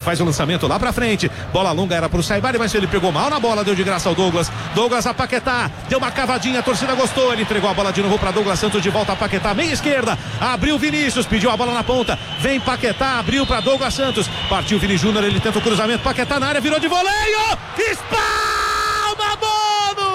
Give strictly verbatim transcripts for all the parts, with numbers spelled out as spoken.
faz o lançamento lá pra frente. Bola longa era pro Saibari, mas ele pegou mal na bola, deu de graça ao Douglas. Douglas a Paquetá, deu uma cavadinha, a torcida gostou. Ele entregou a bola de novo pra Douglas Santos, de volta a Paquetá, meia esquerda. Abriu Vinícius, pediu a bola na ponta. Vem Paquetá, abriu pra Douglas Santos. Partiu Vini Júnior, ele tenta o cruzamento. Paquetá na área, virou de voleio. Espalma, Bono!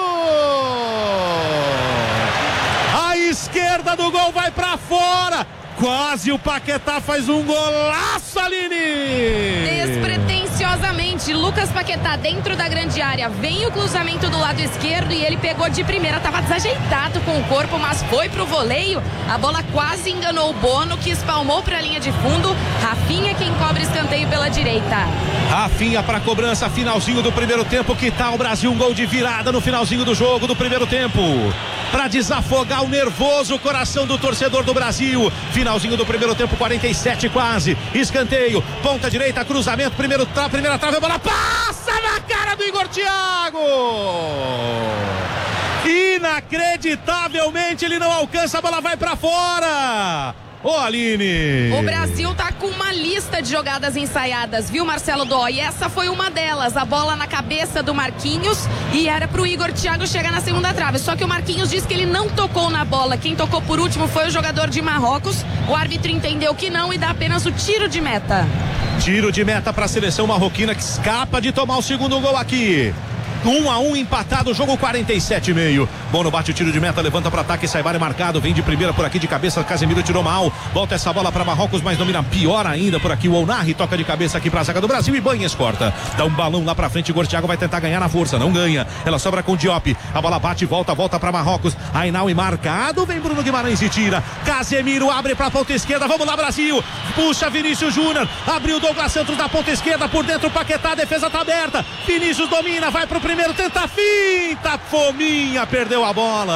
A esquerda do gol vai pra fora. Quase o Paquetá faz um golaço, Aline! Despretensiosamente, Lucas Paquetá dentro da grande área. Vem o cruzamento do lado esquerdo e ele pegou de primeira. Tava desajeitado com o corpo, mas foi pro voleio. A bola quase enganou o Bono, que espalmou pra linha de fundo. Rafinha quem cobra escanteio pela direita. Rafinha pra cobrança, finalzinho do primeiro tempo. Que tal o Brasil? Um gol de virada no finalzinho do jogo, do primeiro tempo. Pra desafogar o nervoso coração do torcedor do Brasil. Finalzinho do primeiro tempo, quarenta e sete quase. Escanteio, ponta direita, cruzamento, primeiro tra primeira trave, a bola passa na cara do Igor Thiago. Inacreditavelmente ele não alcança, a bola vai pra fora. Ô, oh, Aline! O Brasil tá com uma lista de jogadas ensaiadas, viu, Marcelo Dó? E essa foi uma delas, a bola na cabeça do Marquinhos e era pro Igor Thiago chegar na segunda trave. Só que o Marquinhos disse que ele não tocou na bola. Quem tocou por último foi o jogador de Marrocos. O árbitro entendeu que não e dá apenas o tiro de meta. Tiro de meta pra seleção marroquina que escapa de tomar o segundo gol aqui. Um a um empatado, jogo quarenta e sete e meio. Bono bate o tiro de meta, levanta para ataque, Saibari marcado, vem de primeira por aqui de cabeça, Casemiro tirou mal, volta essa bola para Marrocos, mas domina pior ainda por aqui o Ounahi, toca de cabeça aqui para a zaga do Brasil e Banhes corta, dá um balão lá para frente, Igor Thiago vai tentar ganhar na força, não ganha, ela sobra com o Diop, a bola bate, volta, volta para Marrocos, Ainaui marcado, vem Bruno Guimarães e tira, Casemiro abre para a ponta esquerda, vamos lá Brasil, puxa Vinícius Júnior, abriu Douglas Santos da ponta esquerda, por dentro Paquetá, a defesa tá aberta, Vinícius domina, vai pro primeiro, tenta a finta, Fominha perdeu a bola,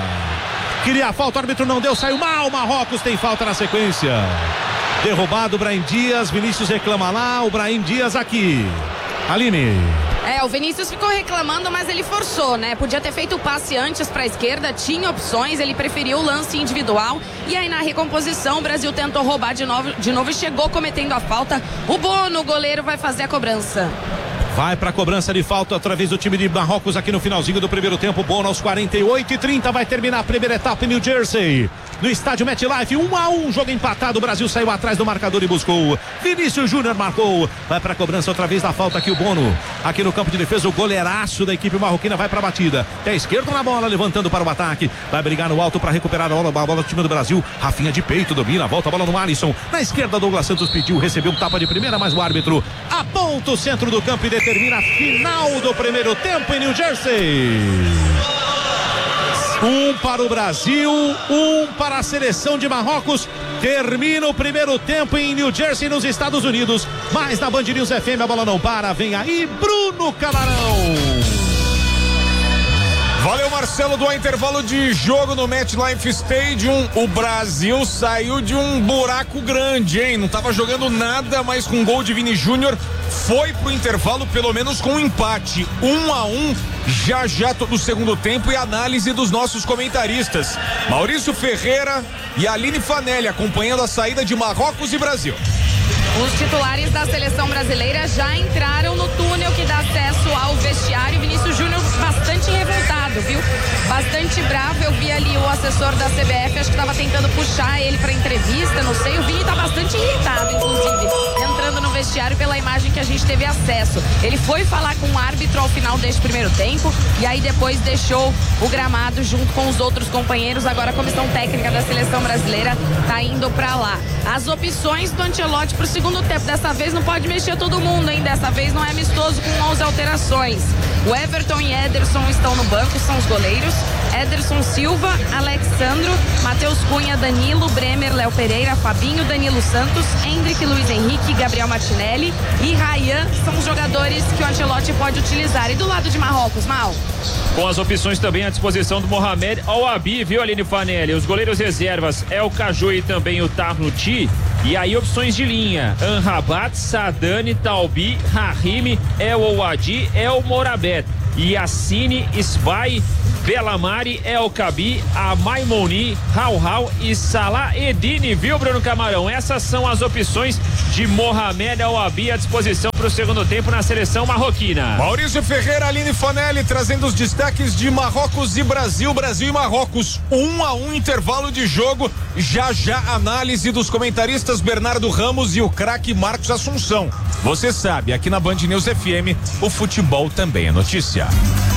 queria a falta, o árbitro não deu, saiu mal, Marrocos tem falta na sequência, derrubado o Brahim Dias, Vinícius reclama lá, o Brahim Dias aqui, Aline. É, o Vinícius ficou reclamando, mas ele forçou, né? Podia ter feito o passe antes para a esquerda, tinha opções, ele preferiu o lance individual. E aí na recomposição o Brasil tentou roubar de novo, de novo e chegou cometendo a falta. O Bono, o goleiro, vai fazer a cobrança. Vai para a cobrança de falta através do time de Marrocos aqui no finalzinho do primeiro tempo. Bono aos quarenta e oito e trinta vai terminar a primeira etapa em New Jersey. No estádio MetLife, um a um, jogo empatado. O Brasil saiu atrás do marcador e buscou. Vinícius Júnior marcou. Vai para a cobrança outra vez da falta aqui o Bono. Aqui no campo de defesa, o goleiraço da equipe marroquina vai para a batida. É esquerdo na bola, levantando para o ataque. Vai brigar no alto para recuperar a bola, a bola do time do Brasil. Rafinha de peito, domina, volta a bola no Alisson. Na esquerda, Douglas Santos pediu, recebeu um tapa de primeira, mas o árbitro aponta o centro do campo e determina a final do primeiro tempo em New Jersey. Um para o Brasil, um para a seleção de Marrocos. Termina o primeiro tempo em New Jersey, nos Estados Unidos. Mas na Band News F M a bola não para. Vem aí Bruno Camarão. Valeu, Marcelo, do intervalo de jogo no MetLife Stadium. O Brasil saiu de um buraco grande, hein? Não tava jogando nada, mas com gol de Vini Júnior foi pro intervalo, pelo menos com um empate. Um a um, já já todo o segundo tempo e análise dos nossos comentaristas. Maurício Ferreira e Aline Fanelli acompanhando a saída de Marrocos e Brasil. Os titulares da seleção brasileira já entraram no túnel que dá acesso ao vestiário. Vinícius Júnior bastante revoltado, viu? Bastante bravo. Eu vi ali o assessor da C B F, acho que estava tentando puxar ele para entrevista, não sei. O Vini tá bastante irritado, inclusive, entrando no vestiário pela imagem que a gente teve acesso. Ele foi falar com o árbitro ao final deste primeiro tempo e aí depois deixou o gramado junto com os outros companheiros. Agora a comissão técnica da seleção brasileira tá indo para lá. As opções do Ancelotti pro segundo tempo, dessa vez não pode mexer todo mundo, hein? Dessa vez não é amistoso com onze alterações. O Everton e Ederson estão no banco, são os goleiros. Ederson Silva, Alexandro, Matheus Cunha, Danilo, Bremer, Léo Pereira, Fabinho, Danilo Santos, Hendrick, Luiz Henrique, Gabriel Martinelli e Ryan são os jogadores que o Ancelotti pode utilizar. E do lado de Marrocos, Mal? Com as opções também à disposição do Mohamed Al-Abi, viu, Aline Fanelli? Os goleiros reservas é o Caju e também o Tarnuti. E aí opções de linha: Anrabat, Sadani, Talbi, Rahimi, El Ouadi, El Morabet, Yassine, Sbai, Belamari, El Kabi, Amaimoni, Rauhau e Salah Edine, viu, Bruno Camarão? Essas são as opções de Mohamed Al-Abi à disposição para o segundo tempo na seleção marroquina. Maurício Ferreira, Aline Fanelli trazendo os destaques de Marrocos e Brasil, Brasil e Marrocos, um a um intervalo de jogo, já já análise dos comentaristas Bernardo Ramos e o craque Marcos Assunção. Você sabe, aqui na Band News F M, o futebol também é notícia.